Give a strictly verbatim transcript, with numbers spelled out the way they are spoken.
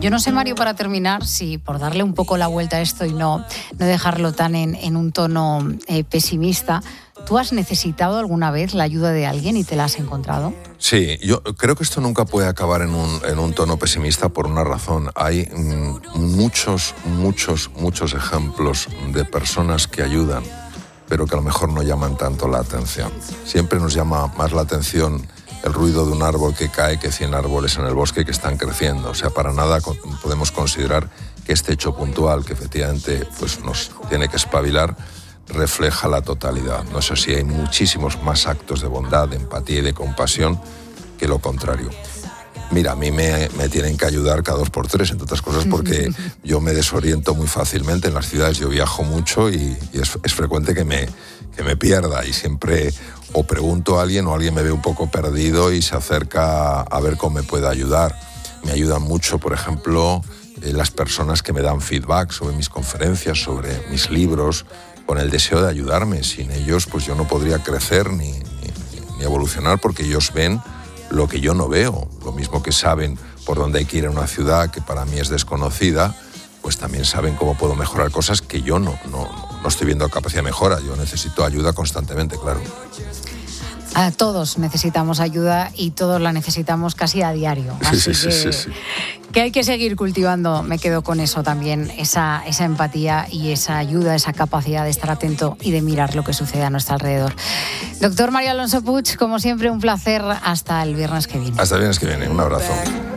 Yo no sé, Mario, para terminar, si por darle un poco la vuelta a esto y no, no dejarlo tan en, en un tono eh, pesimista, ¿tú has necesitado alguna vez la ayuda de alguien y te la has encontrado? Sí, yo creo que esto nunca puede acabar en un, en un tono pesimista por una razón. Hay mm, muchos, muchos, muchos ejemplos de personas que ayudan, pero que a lo mejor no llaman tanto la atención. Siempre nos llama más la atención el ruido de un árbol que cae que cien árboles en el bosque que están creciendo. O sea, para nada podemos considerar que este hecho puntual, que efectivamente pues, nos tiene que espabilar, refleja la totalidad. No sé si hay muchísimos más actos de bondad, de empatía y de compasión que lo contrario. Mira, a mí me, me tienen que ayudar cada dos por tres, entre otras cosas, porque yo me desoriento muy fácilmente en las ciudades. Yo viajo mucho y, y es, es frecuente que me, que me pierda y siempre o pregunto a alguien o alguien me ve un poco perdido y se acerca a ver cómo me puede ayudar. Me ayudan mucho, por ejemplo, eh, las personas que me dan feedback sobre mis conferencias, sobre mis libros, con el deseo de ayudarme. Sin ellos, pues yo no podría crecer ni, ni, ni evolucionar, porque ellos ven lo que yo no veo. Lo mismo que saben por dónde hay que ir a una ciudad que para mí es desconocida, pues también saben cómo puedo mejorar cosas que yo no, no, no estoy viendo capacidad de mejora. Yo necesito ayuda constantemente, claro. A todos necesitamos ayuda y todos la necesitamos casi a diario. Así sí, sí, que, sí, sí. que hay que seguir cultivando, me quedo con eso también, esa, esa empatía y esa ayuda, esa capacidad de estar atento y de mirar lo que sucede a nuestro alrededor. Doctor Mario Alonso Puig, como siempre, un placer. Hasta el viernes que viene. Hasta el viernes que viene. Un abrazo.